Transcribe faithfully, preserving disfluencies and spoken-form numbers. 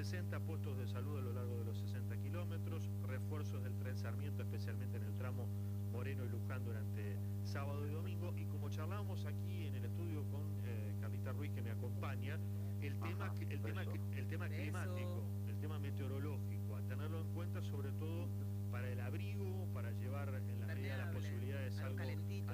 sesenta puestos de salud a lo largo de los sesenta kilómetros, refuerzos del tren Sarmiento, especialmente en el tramo Moreno y Luján durante sábado y domingo, y como charlábamos aquí en el estudio con eh, Carlita Ruiz, que me acompaña, el tema, Ajá, el tema, beso. el tema climático, el tema meteorológico.